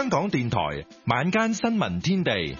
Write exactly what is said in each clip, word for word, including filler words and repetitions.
香港電台晚間新聞天地。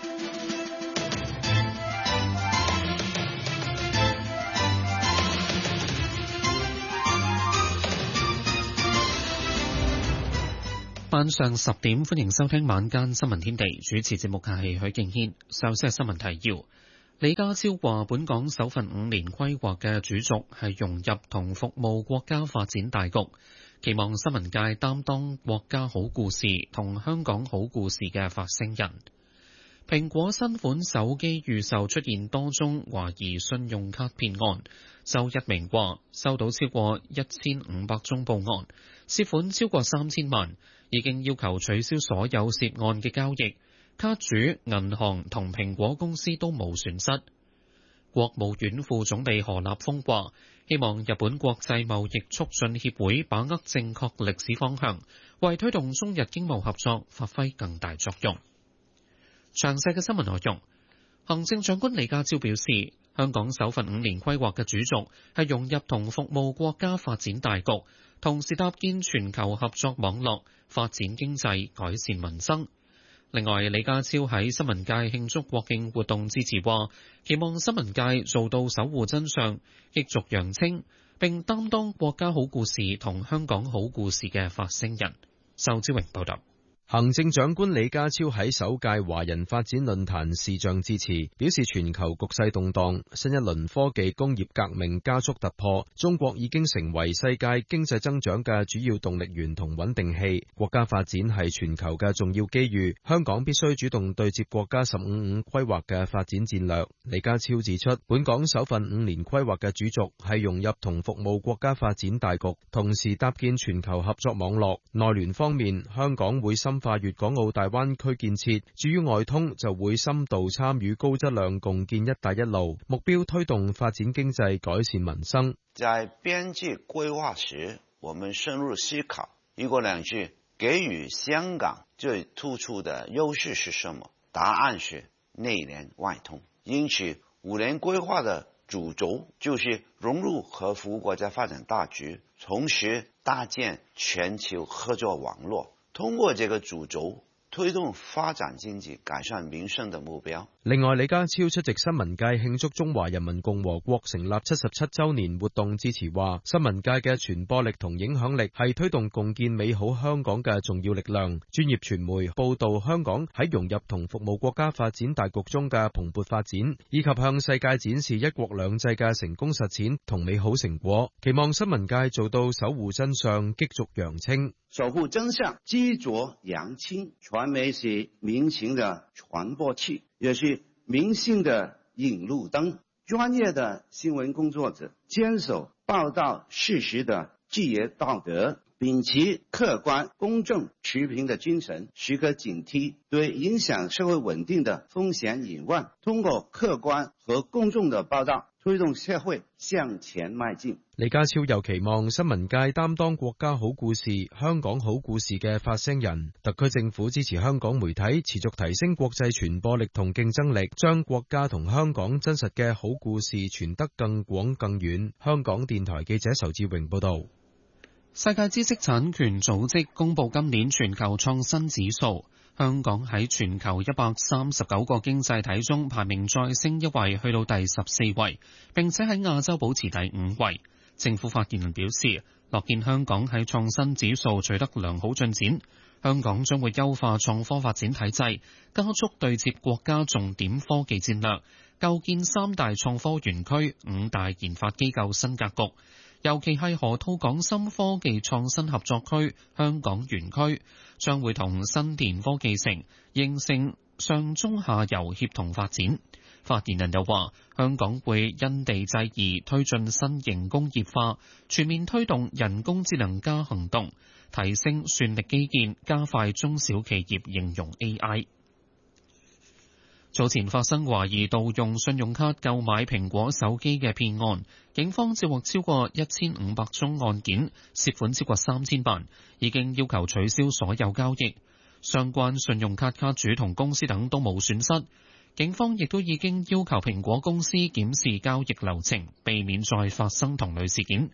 晚上十點，歡迎收聽晚間新聞天地。主持節目嘅係許敬軒。首先係新聞提要。李家超話，本港首份五年規劃嘅主軸係融入同服務國家發展大局，期望新聞界擔當國家好故事同香港好故事嘅發聲人。蘋果新款手機預售出現多宗懷疑信用卡騙案，周一鳴話收到超過一千五百宗報案，涉款超過三千萬，已經要求取消所有涉案嘅交易。卡主、銀行同蘋果公司都冇損失。國務院副總理何立峰話，希望日本國際貿易促進協會把握正確歷史方向，為推動中日經貿合作發揮更大作用。詳細嘅新聞內容，行政長官李家超表示，香港首份五年規劃嘅主軸係融入同服務國家發展大局，同時搭建全球合作網絡，發展經濟，改善民生。另外，李家超喺新聞界慶祝國慶活動致辭話，期望新聞界做到守護真相、繼續揚清，並擔當國家好故事同香港好故事嘅發聲人。仇志榮報道。 行政長官李家超喺首屆華人發展論壇視像致辭，表示全球局勢動盪，新一輪科技工業革命加速突破，中國已經成為世界經濟增長嘅主要動力源同穩定器，國家發展係全球嘅重要機遇，香港必須主動對接國家十五五規劃嘅發展戰略。李家超指出，本港首份五年規劃嘅主軸係融入同服務國家發展大局，同時搭建全球合作網絡。內聯方面，香港會深化粵港澳大灣區建設，至於外通就會深度參與高質量共建一帶一路，目標推動發展經濟，改善民生。 在邊界規劃時，我們深入思考一國兩制給予香港最突出的優勢是什麼？答案是內聯外通。因此五年規劃的主軸就是融入和服務國家發展大局，同時搭建全球合作網絡，通過這個主軸推動發展經濟、改善民生的目標。 另外，李家超出席新聞界慶祝中華人民共和國成立七十七週年活動致辭話，新聞界嘅傳播力同影響力係推動共建美好香港嘅重要力量。專業傳媒報導香港喺融入同服務國家發展大局中嘅蓬勃發展，以及向世界展示一國兩制嘅成功實踐同美好成果。期望新聞界做到守護真相、繼續揚清。 守護真相，繼續揚清。傳媒是民情的傳播器，也是民心的引路燈。專業的新聞工作者堅守報道事實的職業道德，秉持客觀、公正、持平的精神，時刻警惕對影響社會穩定的風險隱患，通過客觀和公正的報道，推動社會向前邁進。 李家超又期望新聞界擔當國家好故事、香港好故事嘅發聲人，特區政府支持香港媒體持續提升國際傳播力同競爭力，將國家同香港真實嘅好故事傳得更廣更遠。香港電台記者仇志榮報道。 世界知識產權組織公布今年全球創新指數，香港喺全球一百三十九個經濟體中排名再升一位，去到第十四位，並且喺亞洲保持第五位。政府發言人表示，樂見香港喺創新指數取得良好進展，香港將會優化創科發展體制，加速對接國家重點科技戰略，構建三大創科園區、五大研發機構新格局。尤其係河套港深科技創新合作區香港園區，將會同新田科技城形成上中下游協同發展。發言人又話，香港會因地制宜推進新型工業化，全面推動人工智能加行動，提升算力基建，加快中小企業應用 A I。早前發生懷疑盜用信用卡購買蘋果手機嘅騙案，警方接獲超過一千五百宗案件，涉款超過三千萬，已經要求取消所有交易。相關信用卡卡主同公司等都冇損失。警方亦都已經要求蘋果公司檢視交易流程，避免再發生同類事件。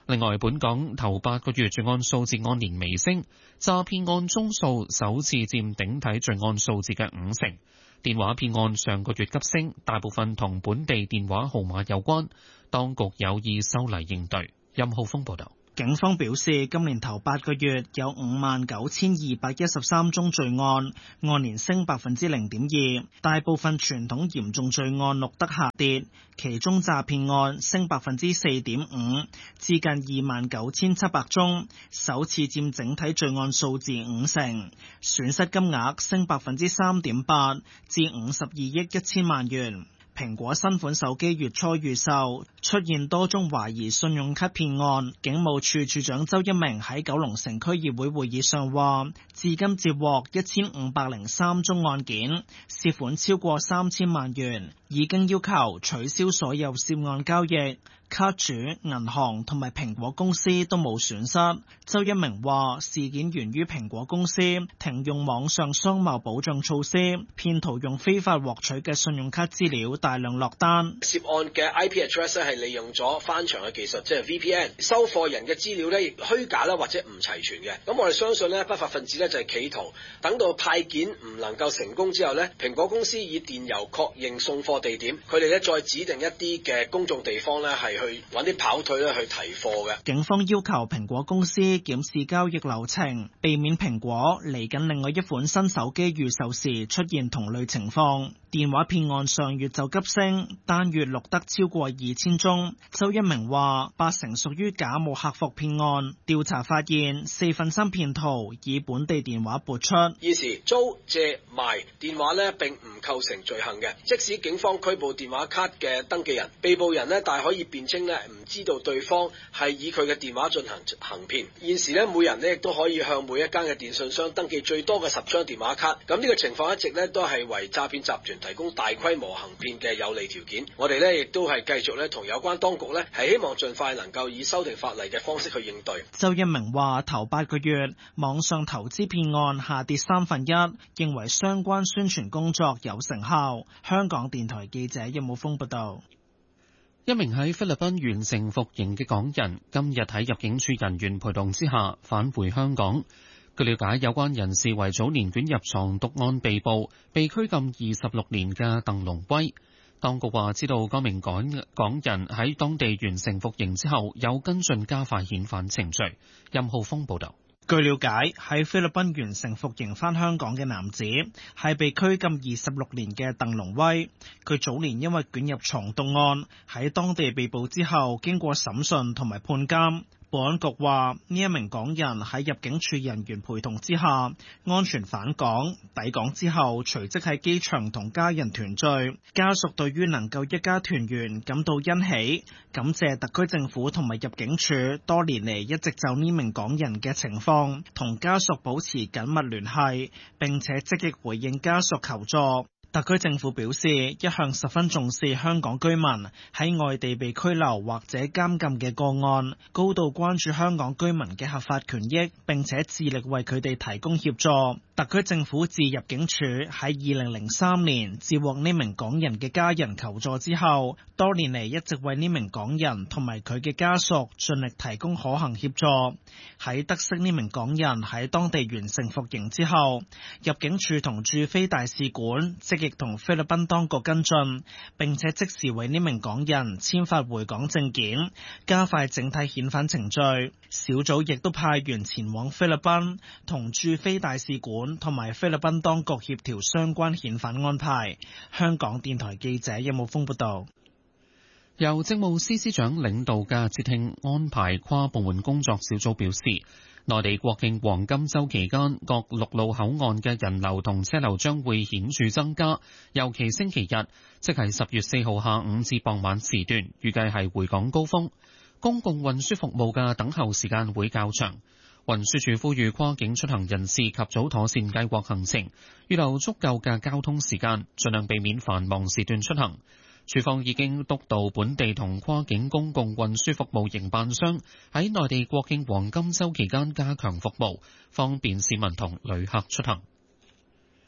另外，本港頭八個月罪案數字按年微升，詐騙案宗數首次佔整體罪案數字嘅五成。電話騙案上個月急升，大部分同本地電話號碼有關，當局有意修例應對。任浩峰報導。 警方表示，今年頭八個月有五萬九千二百一十三宗罪案，按年升百分之零點二。大部分傳統嚴重罪案錄得下跌，其中詐騙案升百分之四點五，至近二萬九千七百宗，首次佔整體罪案數字五成。損失金額升百分之三點八，至五十二億一千萬元。蘋果新款手機月初預售出現多宗懷疑信用卡騙案，警務處處長周一鳴喺九龍城區議會會議上話，至今接獲一千五百零三宗案件，涉款超過三千萬元，已經要求取消所有涉案交易。卡主、銀行同埋蘋果公司都冇損失。周一鳴話，事件源於蘋果公司停用網上商貿保障措施，騙徒用非法獲取嘅信用卡資料大量落單。 涉案嘅 I P address 咧係利用咗翻牆嘅技術，即係 V P N， 收貨人嘅資料咧虛假啦或者唔齊全嘅。咁我哋相信咧，不法分子咧就係企圖等到派件唔能夠成功之後咧，蘋果公司以電郵確認送貨地點，佢哋咧再指定一啲嘅公眾地方咧係去揾啲跑腿咧去提貨嘅。 警方要求蘋果公司檢視交易流程，避免蘋果嚟緊另外一款新手機預售時出現同類情況。電話騙案上月就急升，單月錄得超過二千宗。周一鳴話，八成屬於假冒客服騙案。調查發現，四分三騙徒以本地電話撥出。 現時租借賣電話咧並唔構成罪行嘅，即使警方拘捕電話卡嘅登記人，被捕人咧但係可以辯稱咧唔知道對方係以佢嘅電話進行行騙。現時咧每人咧亦都可以向每一間嘅電信商登記最多嘅十張電話卡。咁呢個情況一直咧都係為詐騙集團提供大規模行騙嘅有利條件。我哋咧亦都係繼續咧同有關當局咧係希望盡快能夠以修訂法例嘅方式去應對。 周一鳴話，頭八個月網上投資騙案下跌三分一，認為相關宣傳工作有成效。香港電台記者任武峰報道。 一名喺菲律賓完成服刑嘅港人，今日喺入境處人員陪同之下返回香港。據了解，有關人士為早年捲入藏毒案被捕，被拘禁二十六年嘅鄧龍威。當局話知道該名港港人喺當地完成服刑之後，有跟進加快遣返程序。任浩峰報道。 據了解，喺菲律賓完成服刑返香港嘅男子係被拘禁二十六年嘅鄧龍威。佢早年因為捲入藏毒案喺當地被捕之後，經過審訊同埋判監。保安局話呢一名港人喺入境處人員陪同之下安全返港，抵港之後隨即喺機場同家人團聚。家屬對於能夠一家團圓感到欣喜，感謝特區政府同埋入境處多年嚟一直就呢名港人嘅情況同家屬保持緊密聯繫，並且積極回應家屬求助。特區政府表示，一向十分重視香港居民喺外地被拘留或者監禁嘅個案，高度關注香港居民嘅合法權益，並且致力為佢哋提供協助。特區政府自入境處喺二零零三年接獲呢名港人嘅家人求助之後，多年嚟一直為呢名港人同埋佢嘅家屬盡力提供可行協助。喺得悉呢名港人喺當地完成服刑之後，入境處同駐菲大使館積極同菲律賓當局跟進，並且即時為呢名港人簽發回港證件，加快整體遣返程序。小組亦都派員前往菲律賓，同駐菲大使館同埋菲律賓當局協調相關遣返安排。香港電台記者任武峰報道。 由政務司司長領導嘅節慶安排跨部門工作小組表示，內地國慶黃金週期間，各陸路口岸嘅人流同車流將會顯著增加，尤其星期日，即係十月四號下午至傍晚時段，預計係回港高峰。公共運輸服務嘅等候時間會較長。運輸署呼籲跨境出行人士及早妥善計劃行程，預留足夠嘅交通時間，盡量避免繁忙時段出行。署方已經督導本地同跨境公共運輸服務營辦商喺內地國慶黃金週期間加強服務，方便市民同旅客出行。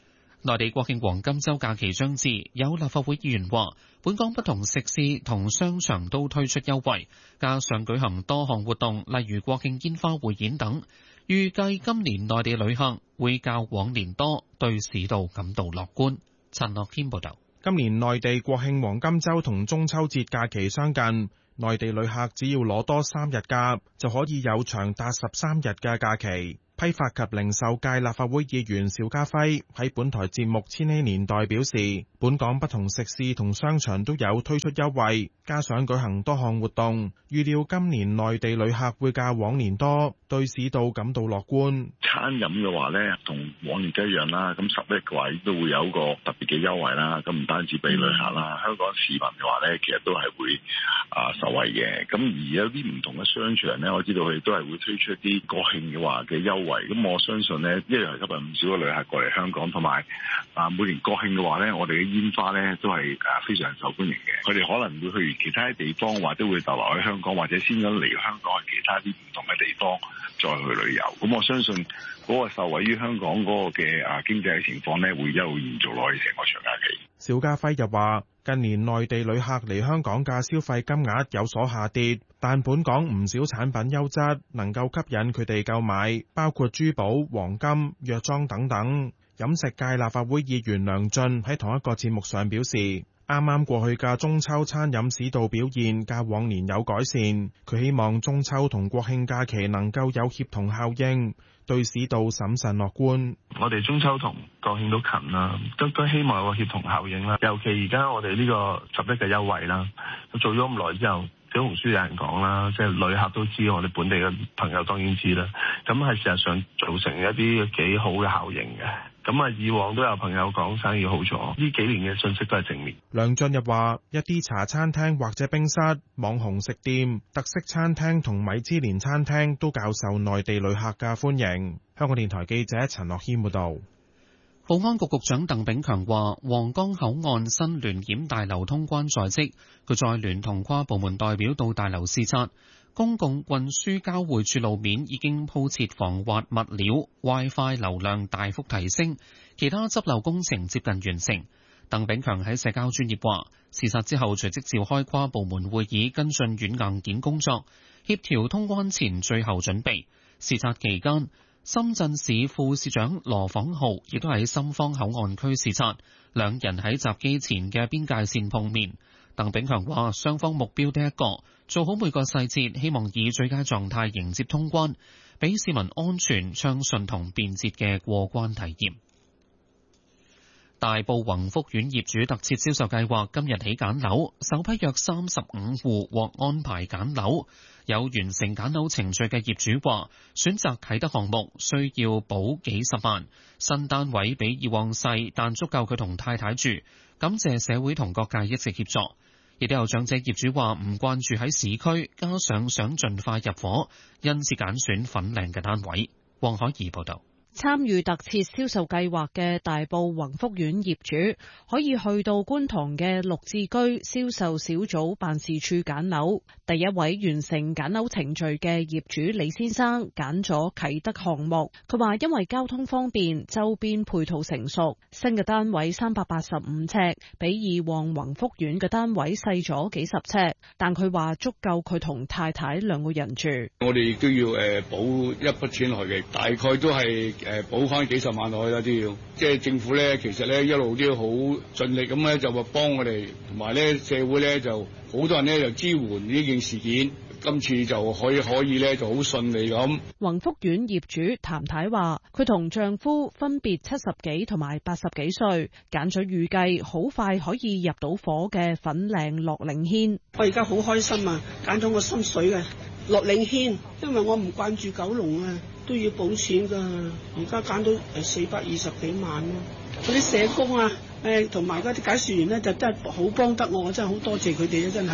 內地國慶黃金週假期將至，有立法會議員話，本港不同食肆同商場都推出優惠，加上舉行多項活動，例如國慶煙花匯演等，預計今年內地旅客會較往年多，對市道感到樂觀。陳樂謙報道。 今年內地國慶黃金週同中秋節假期相近，內地旅客只要攞多三日假，就可以有長達十三日嘅假期。批發及零售界立法會議員邵家輝喺本台節目《千禧年代》表示，本港不同食肆同商場都有推出優惠，加上舉行多項活動，預料今年內地旅客會較往年多，對市道感到樂觀。 餐飲嘅話呢，同往年一樣啦，咁十一嘅話都會有一個特別嘅優惠啦，咁唔單止俾旅客啦，香港市民嘅話呢，其實都係會啊受惠嘅。咁而有啲唔同嘅商場呢，我知道佢哋都係會推出一啲國慶嘅話嘅優惠。咁我相信呢，一樣係吸引唔少嘅旅客過嚟香港，同埋啊每年國慶嘅話呢，我哋嘅煙花呢都係啊非常受歡迎嘅。佢哋可能會去其他地方，或者會逗留喺香港，或者先咁嚟香港去其他啲唔同嘅地方再去旅遊。咁我相信嗰個受惠於香港嗰個嘅啊經濟嘅情況呢，會一路延續落去成個長假期。 邵家輝又話，近年內地旅客嚟香港嘅消費金額有所下跌，但本港唔少產品優質，能夠吸引佢哋購買，包括珠寶、黃金、藥妝等等。飲食界立法會議員梁進喺同一個節目上表示，啱啱過去嘅中秋餐飲市道表現較往年有改善，佢希望中秋同國慶假期能夠有協同效應，對市道審慎樂觀。 我哋中秋同國慶都近啦，都都希望有個協同效應啦。尤其而家我哋呢個十一嘅優惠啦，做咗咁耐之後，小紅書有人講啦，即係旅客都知，我哋本地嘅朋友當然知啦。咁係事實上造成一啲幾好嘅效應嘅。咁啊，以往都有朋友講生意好咗，呢幾年嘅信息都係正面。 梁進又話，一啲茶餐廳或者冰室、網紅食店、特色餐廳同米芝蓮餐廳都較受內地旅客嘅歡迎。香港電台記者陳樂謙報道。 保安局局長鄧炳強話，皇崗口岸新聯檢大樓通關在即，佢再聯同跨部門代表到大樓視察。公共運輸交匯處路面已經鋪設防滑物料 ，WiFi 流量大幅提升，其他執漏工程接近完成。鄧炳強喺社交專頁話，視察之後隨即召開跨部門會議跟進軟硬件工作，協調通關前最後準備。視察期間，深圳市副市長羅訪浩亦都喺深方口岸區視察，兩人喺閘機前嘅邊界線碰面。鄧炳強話，雙方目標得一個，做好每個細節，希望以最佳狀態迎接通關，俾市民安全、暢順同便捷嘅過關體驗。大埔宏福苑業主特設銷售計劃今日起揀樓，首批約三十五戶獲安排揀樓。有完成揀樓程序嘅業主話，選擇啟德項目需要補幾十萬，新單位比以往細，但足夠佢同太太住。感謝社會同各界一直協助。亦都有長者業主話唔慣住喺市區，加上想盡快入伙，因此揀選粉嶺嘅單位。黃海怡報道。 參與特設銷售計劃嘅大埔宏福苑業主可以去到觀塘嘅綠置居銷售小組辦事處揀樓。第一位完成揀樓程序嘅業主李先生揀咗啟德項目，佢話因為交通方便，周邊配套成熟，新嘅單位三百八十五尺，比以往宏福苑嘅單位細咗幾十尺，但佢話足夠佢同太太兩個人住。 我哋都要誒補一筆錢落去嘅，大概都係。誒補翻幾十萬落去啦，都要，即係政府咧，其實咧一路都要好盡力咁咧，就話幫我哋，同埋咧社會咧就好多人咧就支援呢件事件，今次就可以可以咧就好順利咁。宏福苑業主譚太話，佢同丈夫分別七十幾同埋八十幾歲，揀咗預計好快可以入到伙嘅粉嶺樂領軒。 我而家好開心啊，揀咗我心水嘅樂領軒，因為我唔慣住九龍啊。都要補錢噶，而家揀到誒四百二十幾萬咯。嗰啲社工啊，誒同埋嗰啲解説員咧，就真係好幫得我，我真係好多謝佢哋啊！真係。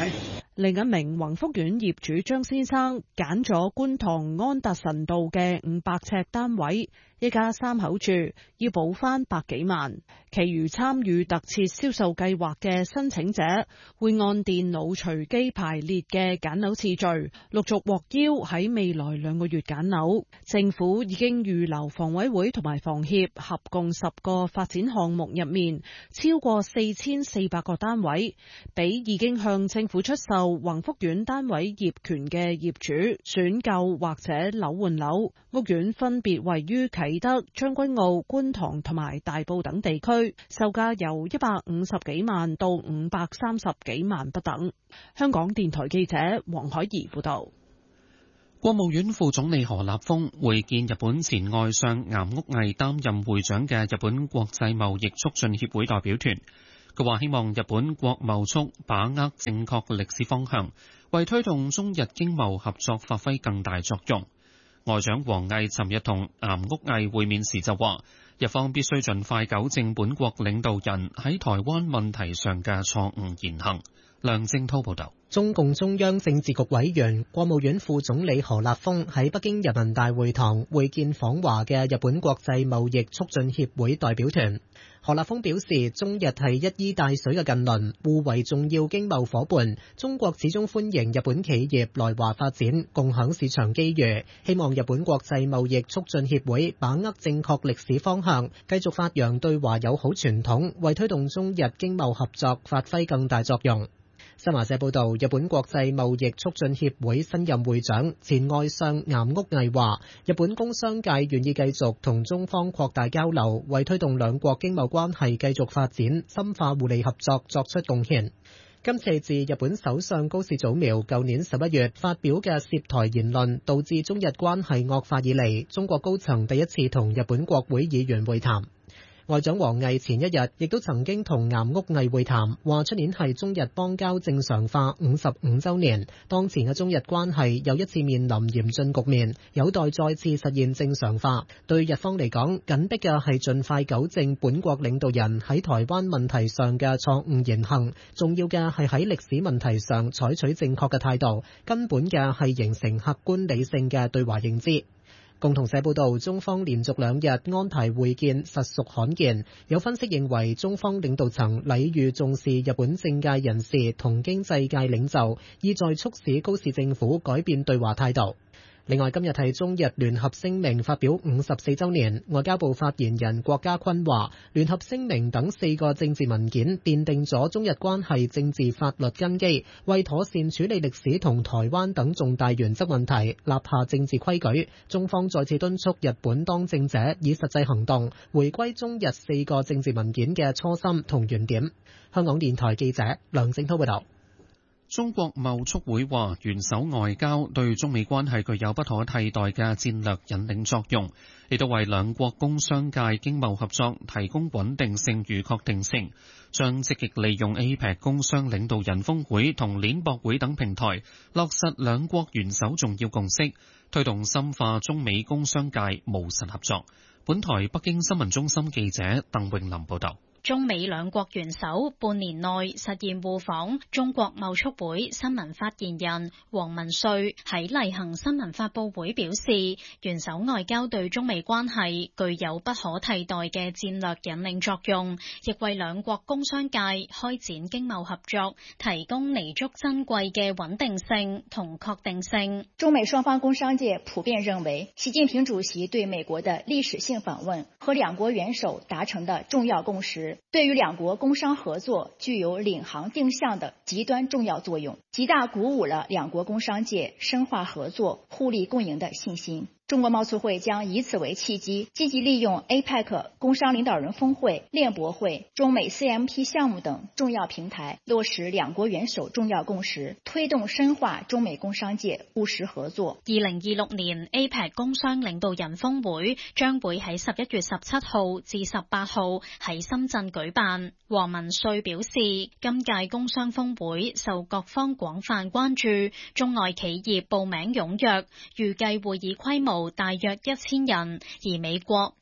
另一名宏福苑業主張先生揀咗觀塘安達臣道嘅五百尺單位，一家三口住，要補翻百幾萬。其餘參與特設銷售計劃嘅申請者會按電腦隨機排列嘅揀樓次序，陸續獲邀喺未來兩個月揀樓。政府已經預留房委會同埋房協合共十個發展項目入面，超過四千四百個單位，俾已經向政府出售宏福苑單位業權嘅業主選購或者樓換樓。屋苑分別位於啟德、將軍澳、觀塘同埋大埔等地區，售價由一百五十幾萬到五百三十幾萬不等。香港電台記者黃海怡報道。 國務院副總理何立峰會見日本前外相岩屋毅擔任會長嘅日本國際貿易促進協會代表團。佢話希望日本國貿促把握正確歷史方向，為推動中日經貿合作發揮更大作用。外長王毅尋日同岩屋毅會面時就話，日方必須盡快糾正本國領導人喺台灣問題上嘅錯誤言行。梁正滔報導。 中共中央政治局委員、國務院副總理何立峰喺北京人民大會堂會見訪華嘅日本國際貿易促進協會代表團。何立峰表示，中日係一衣帶水嘅近鄰，互為重要經貿夥伴。中國始終歡迎日本企業來華發展，共享市場機遇。希望日本國際貿易促進協會把握正確歷史方向，繼續發揚對華友好傳統，為推動中日經貿合作發揮更大作用。新華社報道，日本國際貿易促進協會新任會長前外相岩屋毅話，日本工商界願意繼續同中方擴大交流，為推動兩國經貿關係繼續發展、深化互利合作作出貢獻。今次自日本首相高市早苗舊年十一月發表嘅涉台言論，導致中日關係惡化以嚟，中國高層第一次同日本國會議員會談。外長王毅前一日亦都曾經同岩屋毅會談，話出年係中日邦交正常化五十五週年，當前嘅中日關係又一次面臨嚴峻局面，有待再次實現正常化。對日方嚟講，緊迫嘅係盡快糾正本國領導人喺台灣問題上嘅錯誤言行，重要嘅係喺歷史問題上採取正確嘅態度，根本嘅係形成客觀理性嘅對華認知。共同社報道，中方連續兩日安排會見實屬罕見。有分析認為，中方領導層禮遇重視日本政界人士同經濟界領袖，意在促使高市政府改變對華態度。另外，今日係中日聯合聲明發表五十四週年，外交部發言人郭家坤話，聯合聲明等四個政治文件奠定咗中日關係政治法律根基，為妥善處理歷史同台灣等重大原則問題立下政治規矩。中方再次敦促日本當政者以實際行動回歸中日四個政治文件嘅初心同原點。香港電台記者梁正滔報道。 中國貿促會話，元首外交對中美關係具有不可替代嘅戰略引領作用，亦都為兩國工商界經貿合作提供穩定性與確定性，將積極利用 A P E C 工商領導人峰會同鏈博會等平台，落實兩國元首重要共識，推動深化中美工商界務實合作。本台北京新聞中心記者鄧詠琳報道。 中美兩國元首半年內實現互訪，中國貿促會新聞發言人黃文瑞喺例行新聞發佈會表示，元首外交對中美關係具有不可替代嘅戰略引領作用，亦為兩國工商界開展經貿合作提供彌足珍貴嘅穩定性同確定性。 中美雙方工商界普遍認為，習近平主席對美國的歷史性訪問和兩國元首達成的重要共識，對於兩國工商合作具有領航定向的極端重要作用，極大鼓舞了兩國工商界深化合作、互利共贏的信心。中國貿促會將以此為契機，積極利用 A P E C 工商領導人峰會、鏈博會、中美 C M P 項目等重要平台，落實兩國元首重要共識，推動深化中美工商界務實合作。 二零二六年 A P E C 工商領導人峰會將會喺十一月十七號至十八號喺深圳舉辦。黃文瑞表示，今屆工商峰會受各方廣泛關注，中外企業報名踴躍，預計會議規模大約一千人，而美國、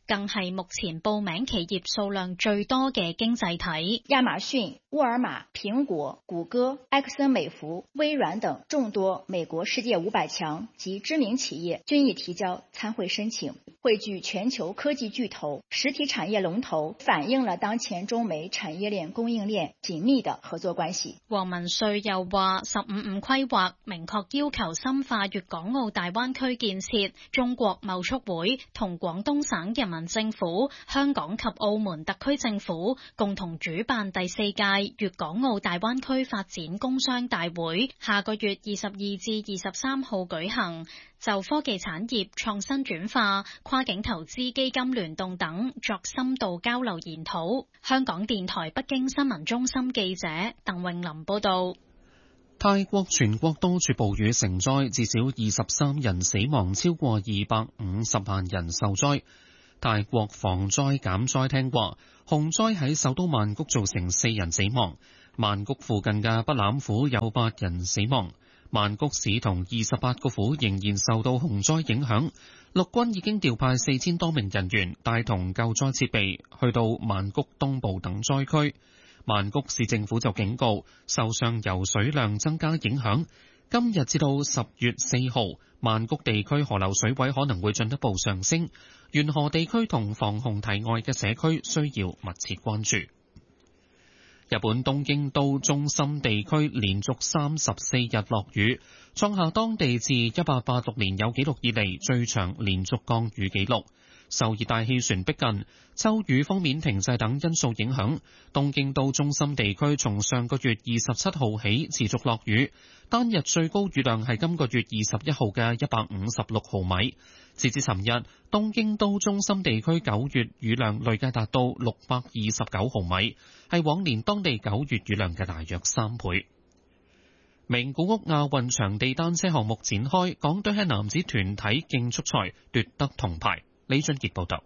更係目前報名企業數量最多嘅經濟體。 亞馬遜、沃爾瑪、蘋果、谷歌、埃克森美孚、微軟等眾多美國世界五百強及知名企業均已提交參會申請，匯聚全球科技巨頭、實體產業龍頭，反映了當前中美產業鏈供應鏈緊密的合作關係。 黃文瑞又話，十五五規劃明確要求深化粵港澳大灣區建設，中國貿促會同廣東省人民政府、香港及澳門特區政府共同主辦第四屆粵港澳大灣區發展工商大會，下個月二十二至二十三號舉行，就科技產業創新轉化、跨境投資基金聯動等作深度交流研討。香港電台北京新聞中心記者鄧穎琳報道。 泰國全國多處暴雨成災，至少二十三人死亡，超過二百五十萬人受災。泰國防災減災廳話，洪災喺首都曼谷造成四人死亡，曼谷附近嘅北欖府有八人死亡。曼谷市同二十八個府仍然受到洪災影響，陸軍已經調派四千多名人員帶同救災設備去到曼谷東部等災區。曼谷市政府就警告，受上游水量增加影響，今日至到十月四號，曼谷地區河流水位可能會進一步上升，沿河地區同防洪堤外嘅社區需要密切關注。日本東京都中心地區連續三十四日落雨，創下當地自一八八六年有紀錄以嚟最長連續降雨紀錄。受熱帶氣旋逼近、秋雨鋒面停滯等因素影響，東京都中心地區從上個月二十七號起持續落雨，單日最高雨量係今個月二十一號嘅一百五十六毫米。截至尋日，東京都中心地區九月雨量累計達到六百二十九毫米，係往年當地九月雨量嘅大約三倍。名古屋亞運場地單車項目展開，港隊喺男子團體競速賽奪得銅牌。李俊傑報道。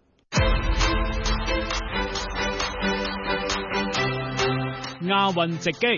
亞運直擊。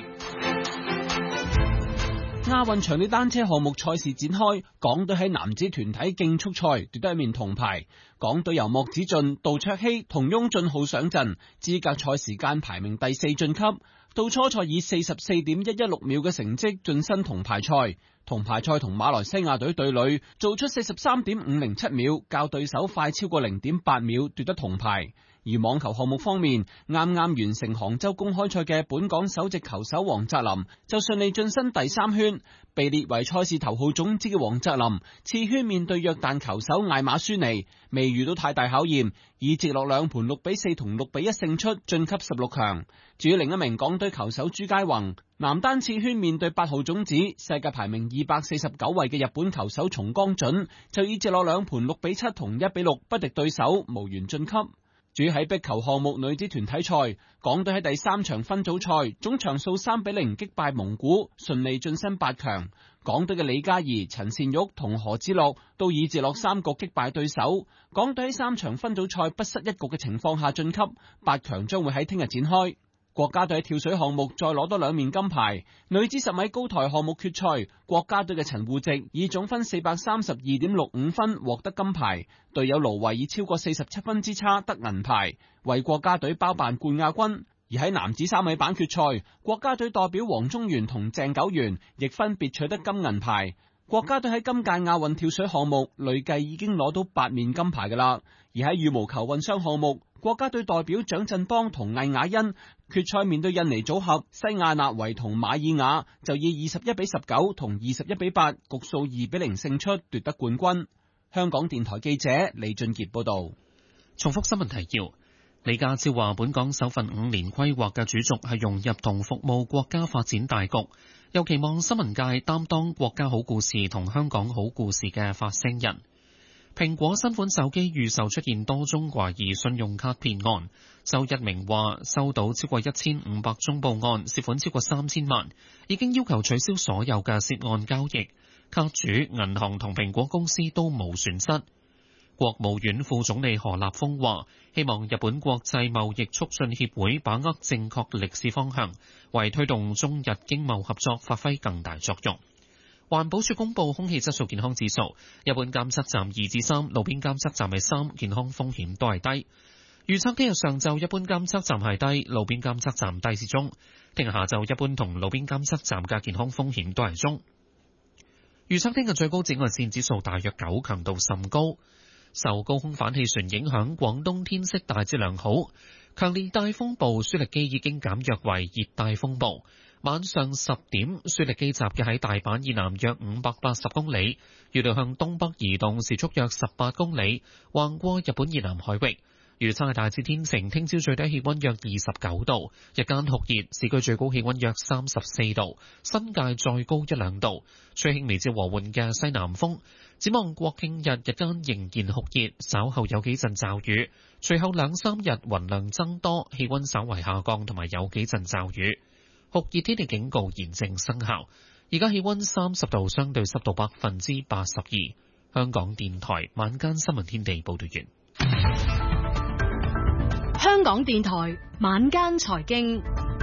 亞運場地單車項目賽事展開，港隊喺男子團體競速賽奪得一面銅牌。港隊由莫子俊、杜卓希同翁俊浩上陣，資格賽時間排名第四晉級。到初賽以四十四點一一六秒嘅成績晉身銅牌賽。銅牌賽同馬來西亞隊對壘，做出四十三點五零七秒，較對手快超過零點八秒奪得銅牌。而網球項目方面，啱啱完成杭州公開賽嘅本港首席球手黃澤林就順利晉身第三圈。被列為賽事頭號種子嘅黃澤林，次圈面對約旦球手艾馬舒尼，未遇到太大考驗，以直落兩盤六比四同六比一勝出，晉級十六強。至於另一名港隊球手朱佳宏，男單次圈面對八號種子、世界排名二百四十九位嘅日本球手松岡准，就以直落兩盤六比七同一比六不敵對手，無緣晉級。至於喺壁球項目女子團體賽，港隊喺第三場分組賽總場數三比零擊敗蒙古，順利晉身八強。港隊嘅李嘉怡、陳善玉同何之樂都以直落三局擊敗對手，港隊喺三場分組賽不失一局嘅情況下晉級，八強將會喺聽日展開。國家隊喺跳水項目再攞多兩面金牌，女子十米高台項目決賽，國家隊嘅陳芋汐以總分四百三十二點六五分獲得金牌，隊友盧維以超過四十七分之差得銀牌，為國家隊包辦冠亞軍。而喺男子三米板決賽，國家隊代表黃宗元同鄭九元亦分別取得金銀牌。國家隊喺今屆亞運跳水項目累計已經攞到八面金牌㗎喇。而喺羽毛球混雙項目，國家隊代表蔣振邦同魏雅欣決賽面對印尼組合西亞納維同馬爾雅，就以二十一比十九同二十一比八局數二比零勝出，奪得冠軍。香港電台記者李俊傑報道。 重複新聞提要。李家超話，本港首份五年規劃嘅主軸係融入同服務國家發展大局，又期望新聞界擔當國家好故事同香港好故事嘅發聲人。蘋果新款手機預售出現多宗懷疑信用卡騙案，周一鳴話收到超過一千五百宗報案，涉款超過三千萬，已經要求取消所有嘅涉案交易，卡主、銀行同蘋果公司都冇損失。國務院副總理何立峰話，希望日本國際貿易促進協會把握正確歷史方向，為推動中日經貿合作發揮更大作用。 環保署公布空氣質素健康指數，一般監測站二至三，路邊監測站係三，健康風險都係低。預測聽日上晝一般監測站係低，路邊監測站低至中。聽日下晝一般同路邊監測站嘅健康風險都係中。預測聽日最高紫外線指數大約九，強度甚高。受高空反氣旋影響，廣東天色大致良好。強烈熱帶風暴舒力基已經減弱為熱帶風暴。晚上十點，舒力基集結喺大阪以南約五百八十公里，預料向東北移動，時速約十八公里，橫過日本以南海域。預測係大致天晴，聽朝最低氣溫約二十九度，日間酷熱，市區最高氣溫約三十四度，新界再高一兩度，吹輕微至和緩嘅西南風。展望國慶日日間仍然酷熱，稍後有幾陣驟雨，隨後兩三日雲量增多，氣溫稍為下降，同埋有幾陣驟雨。酷熱天氣警告現正生效，而家氣溫三十度，相對濕度百分之八十二。香港電台晚間新聞天地報道完。 香港電台晚間財經，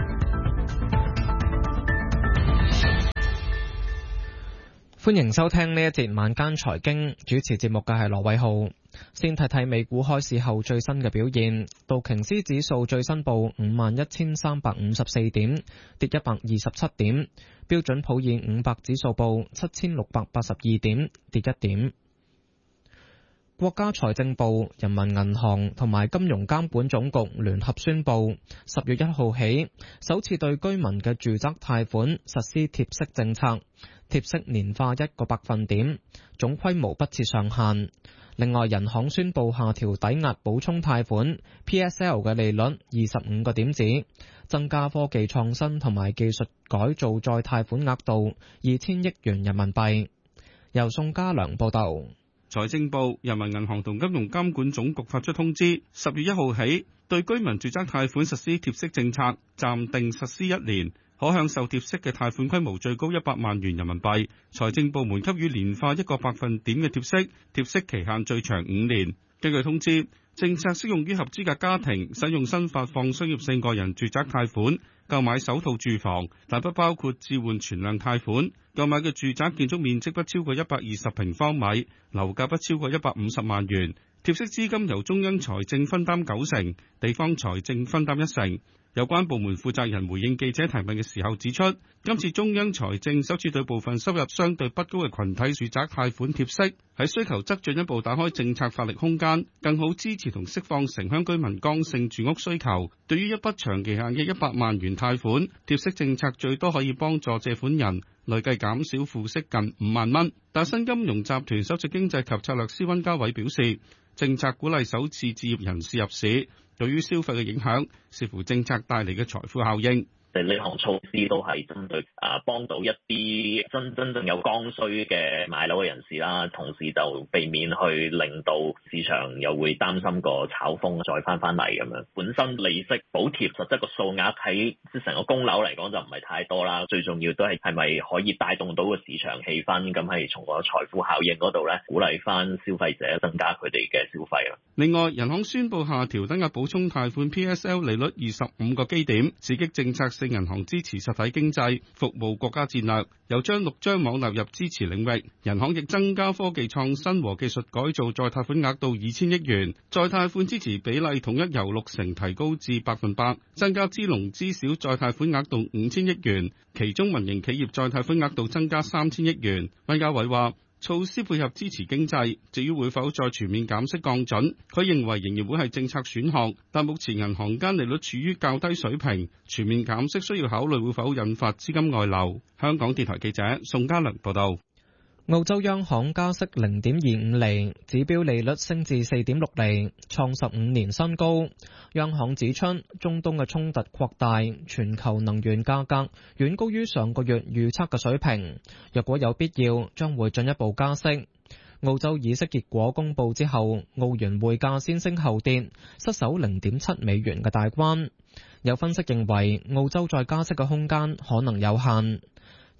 歡迎收聽呢一節晚間財經，主持節目嘅係羅偉浩。先睇睇美股開市後最新嘅表現，道瓊斯指數最新報五萬一千三百五十四點，跌一百二十七點；標準普爾五百指數報七千六百八十二點，跌一點。國家財政部、人民銀行同埋金融監管總局聯合宣布，十月一號起，首次對居民嘅住宅貸款實施貼息政策，貼息年化一個百分點，總規模不設上限。另外，人行宣布下調抵押補充貸款 P S L 嘅利率二十五個點子，增加科技創新同埋技術改造再貸款額度二千億元人民幣。由宋家良報道。 財政部、人民銀行同金融監管總局發出通知，十月一號起對居民住宅貸款實施貼息政策，暫定實施一年，可享受貼息嘅貸款規模最高一百萬元人民幣。財政部門給予年化一個百分點嘅貼息，貼息期限最長五年。根據通知，政策適用於合資格家庭使用新發放商業性個人住宅貸款購買首套住房，但不包括置換存量貸款。購買嘅住宅建築面積不超過一百二十平方米，樓價不超過一百五十萬元。貼息資金由中央財政分擔九成，地方財政分擔一成。有關部門負責人回應記者提問嘅時候指出，今次中央財政首次對部分收入相對不高嘅群體住宅貸款貼息，喺需求側進一步打開政策發力空間，更好支持同釋放城鄉居民剛性住屋需求。對於一筆長期限嘅一百萬元貸款，貼息政策最多可以幫助借款人累計減少付息近五萬蚊。大新金融集團首席經濟及策略師溫家偉表示，政策鼓勵首次置業人士入市，對於消費嘅影響，視乎政策帶嚟嘅財富效應。 呢項措施都係針對啊幫到一啲真真正有剛需嘅買樓嘅人士啦，同時就避免去令到市場又會擔心個炒風再翻翻嚟咁樣。本身利息補貼實質個數額喺即係成個供樓嚟講就唔係太多啦，最重要都係係咪可以帶動到個市場氣氛，咁係從個財富效應嗰度咧鼓勵翻消費者增加佢哋嘅消費啦。 另外，人行宣布下調抵押補充貸款 P S L 利率二十五個基點，刺激政策性銀行支持實體經濟，服務國家戰略，又將六張網納入支持領域。人行亦增加科技創新和技術改造再貸款額度二千億元，再貸款支持比例統一由六成提高至百分百，增加支農支小再貸款額度五千億元，其中民營企業再貸款額度增加三千億元。溫家偉話，措施配合支持經濟，至於會否再全面減息降準，佢認為仍然會係政策選項，但目前銀行間利率處於較低水平，全面減息需要考慮會否引發資金外流。香港電台記者宋家良報道。 澳洲央行加息零點二五厘，指標利率升至四點六厘，創十五年新高。央行指出，中東嘅衝突擴大，全球能源價格遠高於上個月預測嘅水平。若果有必要，將會進一步加息。澳洲議息結果公佈之後，澳元匯價先升後跌，失守零點七美元嘅大關。有分析認為，澳洲再加息嘅空間可能有限。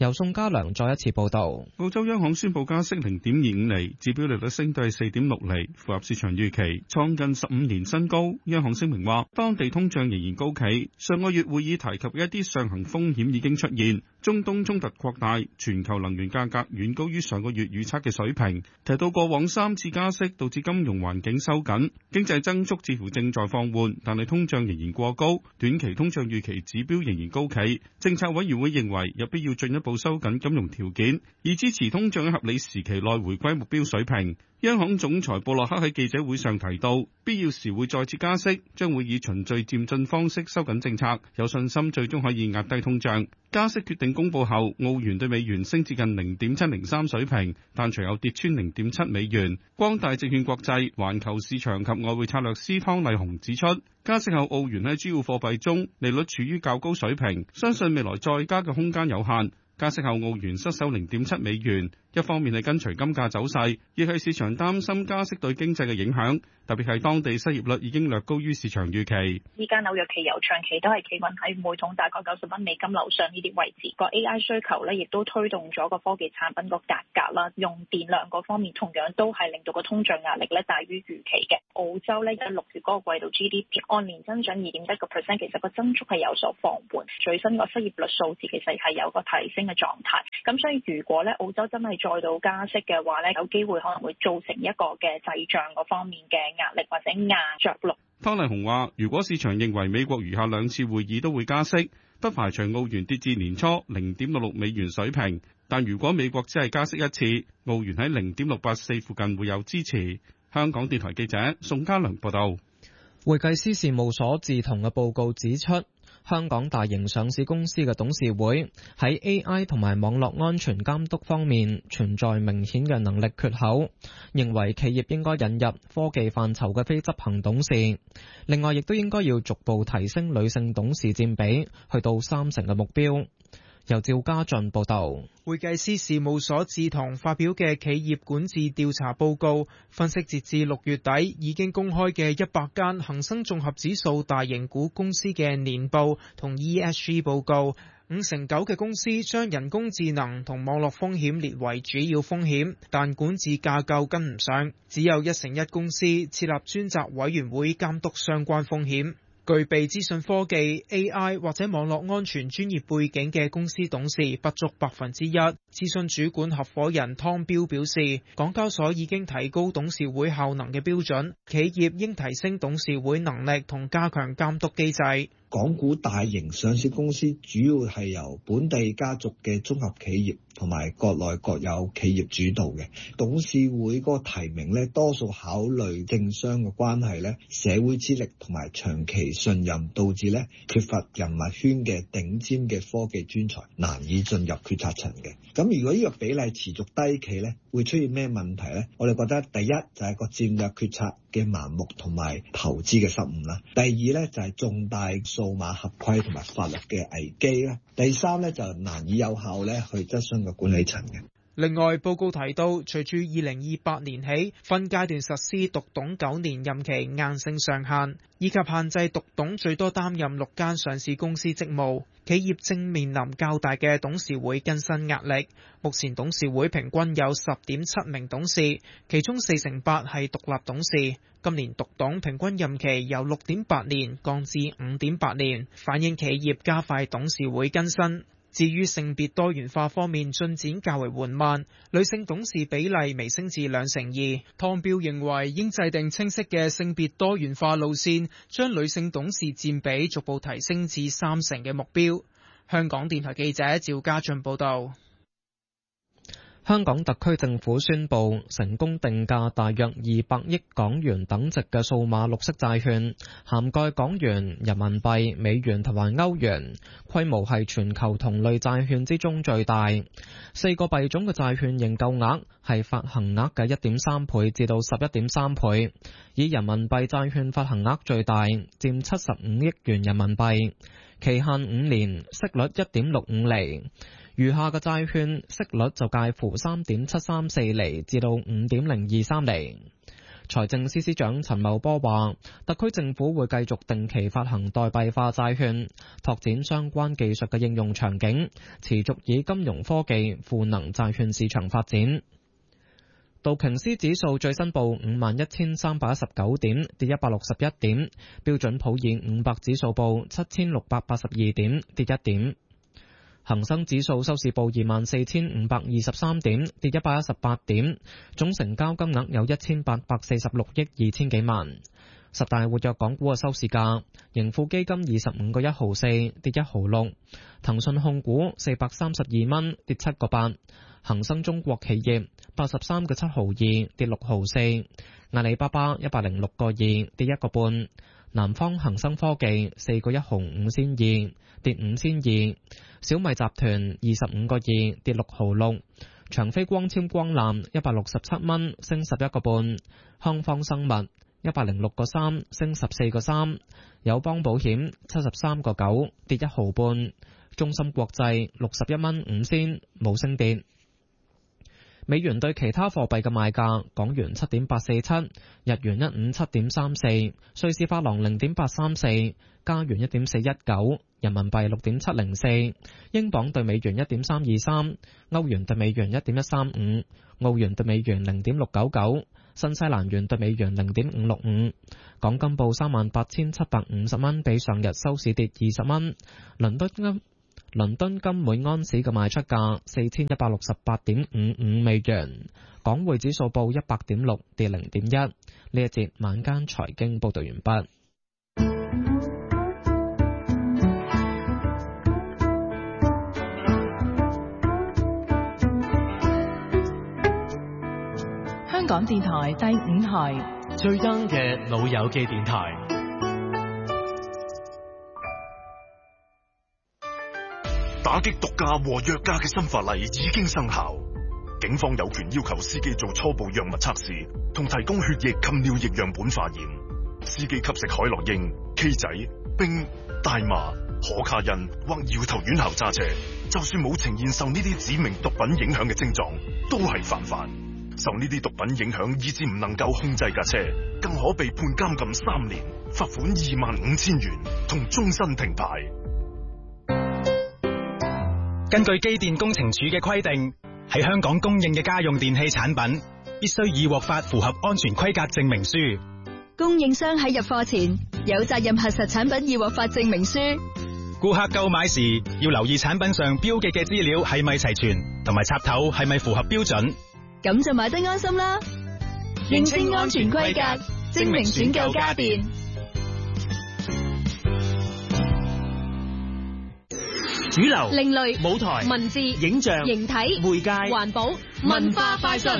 由宋家良再一次報道。 澳洲央行宣布加息零點二五厘，指標利率升到四點六厘，符合市場預期，創近十五年新高。央行聲明話，當地通脹仍然高企，上個月會議提及一啲上行風險已經出現，中東衝突擴大，全球能源價格遠高於上個月預測嘅水平。提到過往三次加息導致金融環境收緊，經濟增速似乎正在放緩，但係通脹仍然過高，短期通脹預期指標仍然高企。政策委員會認為有必要進一步收緊金融條件，以支持通脹喺合理時期內回歸目標水平。央行總裁布洛克喺記者會上提到，必要時會再次加息，將會以循序漸進方式收緊政策，有信心最終可以壓低通脹。加息決定公佈後，澳元對美元升至近零點七零三水平，但隨後跌穿零點七美元。光大證券國際環球市場及外匯策略師湯麗紅指出，加息後澳元喺主要貨幣中利率處於較高水平，相信未來再加嘅空間有限。加息後澳元失守零點七美元，一方面係跟隨金價走勢，亦係市場擔心加息對經濟嘅影響，特別係當地失業率已經略高於市場預期。 依家紐約期油長期都係企穩喺每桶大概九十蚊美金樓上呢啲位置，個 A I 需求咧亦都推動咗個科技產品個價格啦，用電量嗰方面同樣都係令到個通脹壓力咧大於預期嘅。澳洲咧喺六月嗰個季度 G D P 按年增長二點一個 percent， 其實個增速係有所放緩，最新個失業率數字其實係有個提升嘅狀態。咁所以如果咧澳洲真係再度加息嘅話咧，有機會可能會造成一個嘅滯脹嗰方面嘅壓力或者硬着陸。 湯麗紅話，如果市場認為美國餘下兩次會議都會加息，不排除澳元跌至年初零點六六美元水平，但如果美國只係加息一次，澳元喺零點六八四附近會有支持。香港電台記者宋家良報道。 會計師事務所致同嘅報告指出，香港大型上市公司嘅董事會喺 A I 同埋網絡安全監督方面存在明顯嘅能力缺口，認為企業應該引入科技範疇嘅非執行董事。另外，亦都應該要逐步提升女性董事佔比，去到三成嘅目標。由趙家俊報道。 會計師事務所致同發表嘅企業管治調查報告，分析截至六月底已經公開嘅一百間恒生綜合指數大型股公司嘅年報同 E S G 報告，五成九嘅公司將人工智能同網絡風險列為主要風險，但管治架構跟唔上，只有一成一公司設立專責委員會監督相關風險。具備資訊科技、A I 或者網絡安全專業背景嘅公司董事不足百分之一。諮詢主管合夥人湯彪表示，港交所已經提高董事會效能嘅標準，企業應提升董事會能力同加強監督機制。 港股大型上市公司主要係由本地家族嘅綜合企業同埋國內國有企業主導嘅，董事會嗰個提名呢，多數考慮政商嘅關係呢，社會資歷同埋長期信任，導致呢缺乏人物圈嘅頂尖嘅科技專才難以進入決策層嘅。咁如果呢個比例持續低企呢，會出現咩問題呢？我哋覺得第一就係個戰略決策嘅盲目同埋投資嘅失誤啦。第二呢，就係重大數碼合規同埋法律嘅危機啦。第三呢，就難以有效呢去質詢個管理層嘅。 另外，報告提到，隨住二零二八年起分階段實施獨董九年任期硬性上限，以及限制獨董最多擔任六間上市公司職務，企業正面臨較大嘅董事會更新壓力。目前董事會平均有十點七名董事，其中四成八係獨立董事。今年獨董平均任期由六點八年降至五點八年，反映企業加快董事會更新。至於性別多元化方面進展較為緩慢，女性董事比例微升至兩成二。湯彪認為應制定清晰嘅性別多元化路線，將女性董事佔比逐步提升至三成嘅目標。香港電台記者趙家俊報道。 香港特區政府宣布成功定價大約二百億港元等值嘅數碼綠色債券，涵蓋港元、人民幣、美元同埋歐元，規模係全球同類債券之中最大。四個幣種嘅債券認購額係發行額嘅一點三倍至到十一點三倍，以人民幣債券發行額最大，佔七十五億元人民幣，期限五年，息率一點六五厘。餘下嘅債券息率就介乎三點七三四厘至到五點零二三厘。 財政司司長陳茂波話，特區政府會繼續定期發行代幣化債券，拓展相關技術嘅應用場景，持續以金融科技賦能債券市場發展。道瓊斯指數最新報五萬一千三百一十九點，跌一百六十一點；標準普爾五百指數報七千六百八十二點，跌一點。恒生指數收市報二萬四千五百二十三點，跌一百一十八點，總成交金額有一千八百四十六億二千幾萬。十大活躍港股嘅收市價，盈富基金二十五個一毫四，跌一毫六；騰訊控股四百三十二蚊，跌七個八；恒生中國企業八十三個七毫二，跌六毫四；阿里巴巴一百零六個二，跌一個半；南方恒生科技四個一毫五仙二，跌五仙二；小米集團二十五個二，跌六毫六；長飛光纖光纜一百六十七蚊，升十一個半；康方生物一百零六個三，升十四個三；友邦保險七十三個九，跌一毫半；中芯國際六十一蚊五仙，冇升跌。美元對其他貨幣嘅賣價：港元七點八四七，日元一五七點三四，瑞士法郎零點八三四，加元一點四一九，人民幣六點七零四，英鎊對美元一點三二三，歐元對美元一點一三五，澳元對美元零點六九九，新西蘭元對美元零點五六五。港金報三萬八千七百五十蚊，比上日收市跌二十蚊。倫敦金倫敦金每安士嘅賣出價四千一百六十八點五五美元。港匯指數報一百點六，跌零點一。呢一節晚間財經報道完畢。 香港電台第五台最 young 嘅老友記電台。 打擊毒駕和藥駕嘅新法例已經生效，警方有權要求司機做初步藥物測試，同提供血液及尿液樣本化驗。司機吸食海洛因、K 仔、冰、大麻、可卡因或搖頭丸後揸車，就算冇呈現受呢啲指明毒品影響嘅症狀，都係犯法。受呢啲毒品影響以致唔能夠控制架車，更可被判監禁三年、罰款二萬五千元同終身停牌。 根據機電工程署嘅規定，喺香港供應嘅家用電器產品必須已獲發符合安全規格證明書。 供應商喺入貨前有責任核實產品已獲發證明書。 顧客購買時要留意產品上標記嘅資料係咪齊全，同埋插頭係咪符合標準， 咁就買得安心啦。認清安全規格，證明選購家電。 主流、 另類、 舞台、 文字、 影像、 形體、 媒介、 環保、文化快訊。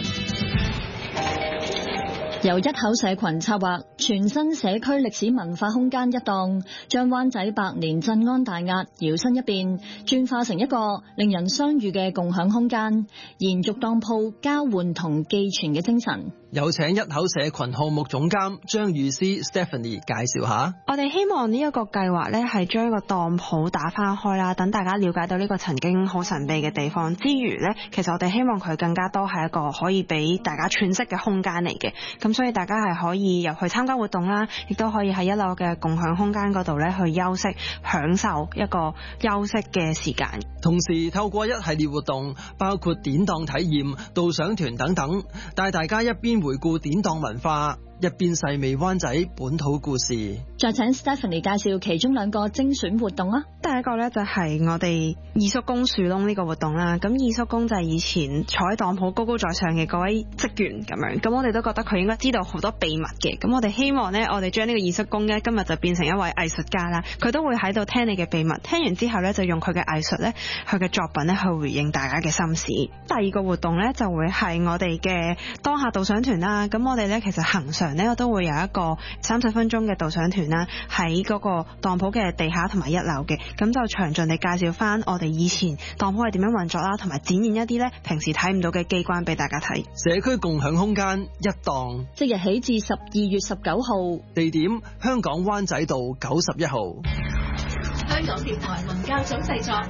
由一口社群策劃全新社區歷史文化空間一檔，將灣仔百年鎮安大押搖身一變，轉化成一個令人相遇嘅共享空間，延續當鋪交換同寄存嘅精神。 有請一口社群項目總監張玉詩 Stephanie 介紹下。 我哋希望呢一個計劃呢係將一個當鋪打翻開啦，等大家了解到呢個曾經好神秘嘅地方之餘呢，其實我哋希望佢更加多係一個可以俾大家喘息嘅空間嚟嘅。咁所以大家係可以入去參加活動啦，亦都可以喺一樓嘅共享空間嗰度呢去休息，享受一個休息嘅時間。 同時透過一系列活動，包括典當體驗、導賞團等等，帶大家一邊回顧典當文化，一邊細味灣仔本土故事。 再請 Stephanie 介紹其中兩個精選活動啦。 第一個呢，就係我哋二叔公樹窿呢個活動啦。咁二叔公就係以前坐喺當鋪高高在上嘅嗰位職員咁樣。咁我哋都覺得佢應該知道好多秘密嘅。咁我哋希望呢，我哋將呢個二叔公呢，今日就變成一位藝術家啦。佢都會喺度聽你嘅秘密，聽完之後呢，就用佢嘅藝術呢，佢嘅作品呢，去回應大家嘅心事。第二個活動呢，就會係我哋嘅當下導賞團啦。咁我哋呢，其實恆常呢，我都會有一個三十分鐘嘅導賞團啦，喺嗰個當鋪嘅地下同埋一樓嘅。咁就詳盡地介紹翻我哋以前當鋪係點樣運作啦，同埋展現一啲咧平時睇唔到嘅機關俾大家睇。 社區共享空間一檔， 即日起至十二月十九號， 地點香港灣仔道九十一號。 香港電台文教組製作，